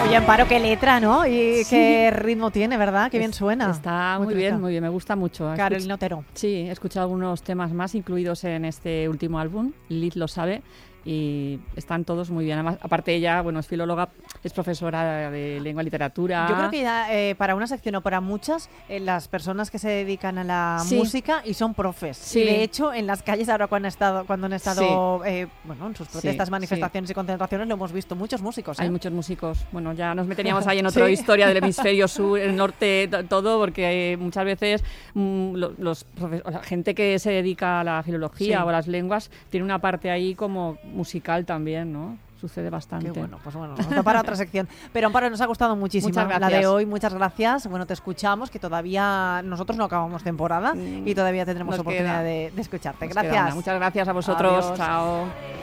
Oye, Amparo, qué letra, ¿no? Y qué ritmo tiene, ¿verdad? Qué bien suena. Está muy bien, me gusta mucho. Carolina Otero. Sí, he escuchado algunos temas más incluidos en este último álbum, Lilith lo sabe, y están todos muy bien. Además, aparte ella, bueno, es filóloga, es profesora de lengua y literatura. Yo creo que ya, para una sección o para muchas, las personas que se dedican a la música y son profes. Sí. Y de hecho, en las calles ahora cuando han estado bueno, en sus protestas, manifestaciones y concentraciones, lo hemos visto, muchos músicos. Hay muchos músicos. Bueno, ya nos meteríamos ahí en otra historia del hemisferio sur, el norte, todo, porque muchas veces la gente que se dedica a la filología o a las lenguas tiene una parte ahí como musical también, ¿no? Sucede bastante. Qué bueno, pues bueno, nos da para otra sección. Pero Amparo, nos ha gustado muchísimo la de hoy. Muchas gracias. Bueno, te escuchamos, que todavía nosotros no acabamos temporada y todavía tendremos oportunidad de escucharte. Gracias. Muchas gracias a vosotros. Adiós. Chao.